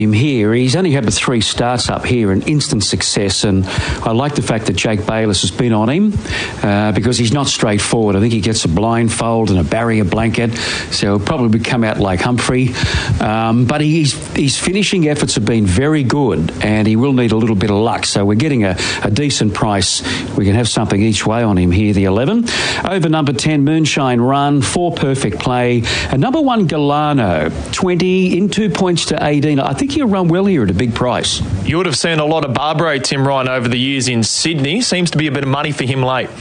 him here. He's only had the 3 starts up here and instant success, and I like the fact that Jake Bayliss has been on him because he's not straightforward. I think he gets a blindfold and a barrier blanket, so he'll probably come out like Humphrey. But his finishing efforts have been very good, and he will need a little bit of luck, so we're getting a decent price. We can have something each way on him here, the 11. Over number 10, Moonshine Run, 4 perfect play. And number 1, Galano, 20 in 2 points to 18. I think he'll run well here at a big price. You would have seen a lot of Barbaro, Tim Ryan, over the years in Sydney. Seems to be a bit of money for him late.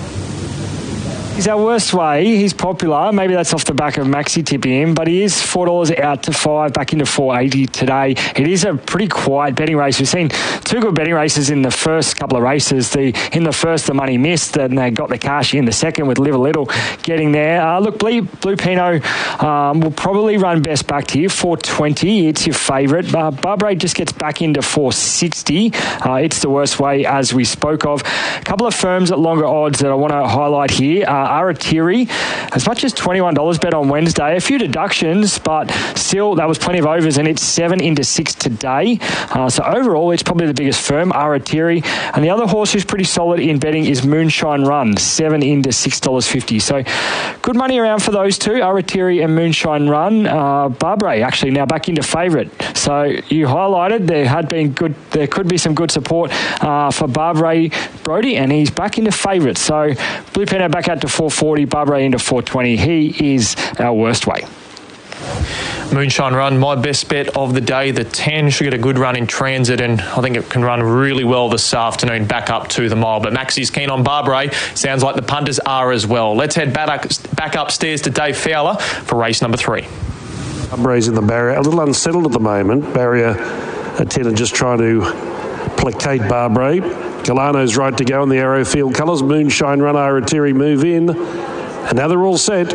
He's our worst way. He's popular. Maybe that's off the back of Maxi tipping him, but he is $4 out to 5, back into $4.80 today. It is a pretty quiet betting race. We've seen 2 good betting races in the first couple of races. In the first, the money missed, and they got the cash in the second with Live a Little getting there. Look, Blue Pinot will probably run best back to you, $4.20. It's your favourite. Barbara just gets back into $4.60. It's the worst way, as we spoke of. A couple of firms at longer odds that I want to highlight here. Aratiri, as much as $21 bet on Wednesday. A few deductions, but still, that was plenty of overs, and it's 7 into 6 today. So overall, it's probably the biggest firm, Aratiri. And the other horse who's pretty solid in betting is Moonshine Run, 7 into $6.50. So good money around for those two, Aratiri and Moonshine Run. Barbara actually now back into favourite. So you highlighted there could be some good support for Barbara Brody, and he's back into favourite. So Blue Pinot back out to $4.40, Barbara into $4.20. He is our worst way. Moonshine Run, my best bet of the day. The 10 should get a good run in transit, and I think it can run really well this afternoon back up to the mile. But Maxi's keen on Barbara. Sounds like the punters are as well. Let's head back upstairs to Dave Fowler for race number 3. Barbara's in the barrier, a little unsettled at the moment. Barrier at 10 and just trying to placate Barbara. Galano's right to go in the Arrowfield colours. Moonshine Run, Aratiri move in. And now they're all set.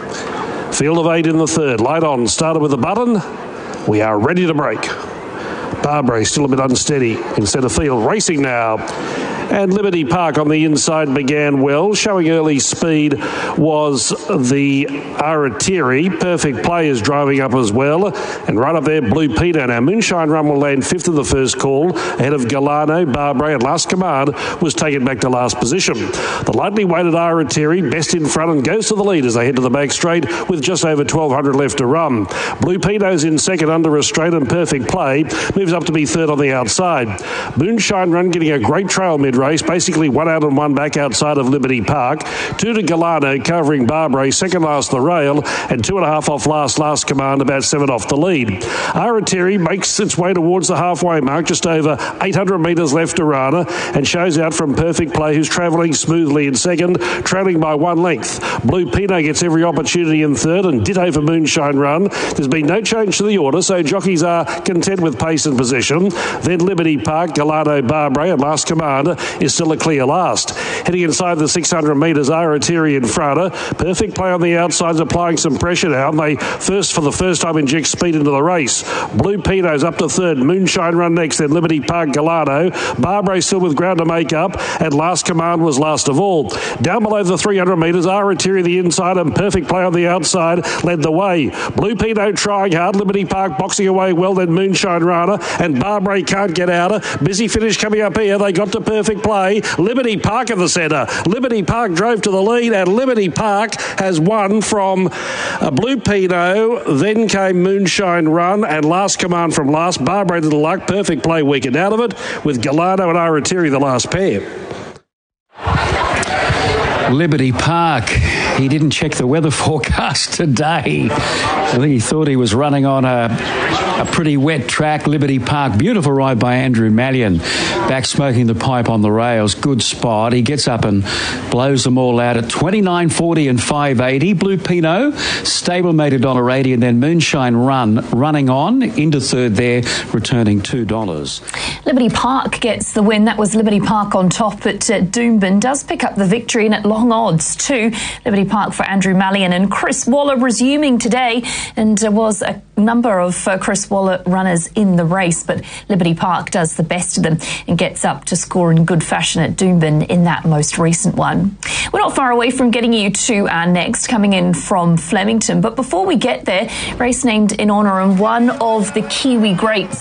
Field of 8 in the third. Light on. Started with a button. We are ready to break. Barbara still a bit unsteady in centre field. Racing now. And Liberty Park on the inside began well. Showing early speed was the Aratiri. Perfect Play is driving up as well. And right up there, Blue Peter. Now, Moonshine Run will land 5th of the first call, ahead of Galano, Barbara, and Last Command was taken back to last position. The lightly weighted Aratiri, best in front, and goes to the lead as they head to the back straight with just over 1,200 left to run. Blue Peter's in second under restraint, and Perfect Play moves up to be third on the outside. Moonshine Run getting a great trail mid-race, basically 1 out and 1 back outside of Liberty Park. 2 to Galano covering Barbara, second last the rail, and 2.5 off Last Command, about 7 off the lead. Aratiri makes its way towards the halfway mark, just over 800 metres left to run, and shows out from Perfect Play, who's travelling smoothly in second, trailing by 1 length. Blue Pinot gets every opportunity in third, and ditto for Moonshine Run. There's been no change to the order, so jockeys are content with pace and position. Then Liberty Park, Galano, Barbara, and Last Command is still a clear last. Heading inside the 600 metres, Aratiri in front. Perfect Play on the outsides, applying some pressure now. And they for the first time inject speed into the race. Blue Pinot's up to third. Moonshine Run next, then Liberty Park, Galano. Barbara still with ground to make up, and Last Command was last of all. Down below the 300 metres, Aratiri the inside, and Perfect Play on the outside led the way. Blue Pinot trying hard. Liberty Park boxing away well, then Moonshine Runner, and Barbara can't get out. Busy finish coming up here. They got to Perfect Play. Liberty Park in the centre. Liberty Park drove to the lead, and Liberty Park has won from Blue Pinot. Then came Moonshine Run, and Last Command from last. Barbara to the luck. Perfect Play weakened out of it, with Galano and Aratiri the last pair. Liberty Park. He didn't check the weather forecast today. I think he thought he was running on a pretty wet track. Liberty Park. Beautiful ride by Andrew Mallion. Back smoking the pipe on the rails. Good spot. He gets up and blows them all out at 29.40 and 5.80. Blue Pinot, stablemate at $1.80, and then Moonshine Run running on into third there, returning $2. Liberty Park gets the win. That was Liberty Park on top, but Doomben does pick up the victory, and at long odds too. Liberty Park for Andrew Mallion, and Chris Waller resuming today, and there was a number of Chris Waller runners in the race, but Liberty Park does the best of them and gets up to score in good fashion at Doomben in that most recent one. We're not far away from getting you to our next, coming in from Flemington, but before we get there, race named in honour of one of the Kiwi greats.